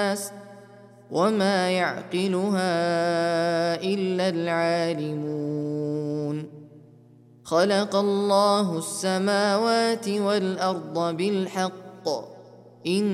الناس وما يعقلها إلا العالمون. خلق الله السماوات والأرض بالحق